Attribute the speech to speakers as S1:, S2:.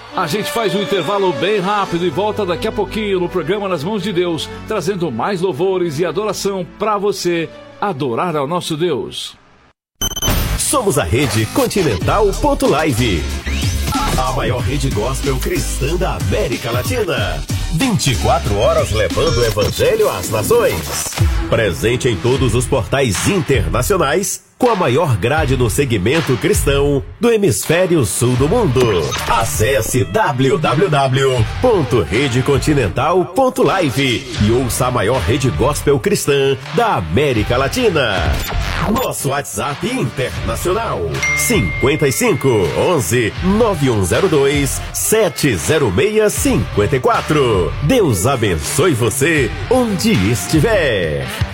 S1: A gente faz um intervalo bem rápido e volta daqui a pouquinho no programa Nas Mãos de Deus, trazendo mais louvores e adoração para você adorar ao nosso Deus.
S2: Somos a Rede Continental.live, a maior rede gospel cristã da América Latina. 24 horas levando o evangelho às nações. Presente em todos os portais internacionais, com a maior grade no segmento cristão do hemisfério sul do mundo. Acesse www.redecontinental.live e ouça a maior rede gospel cristã da América Latina. Nosso WhatsApp internacional 55 11 9102 70654. Deus abençoe você onde estiver.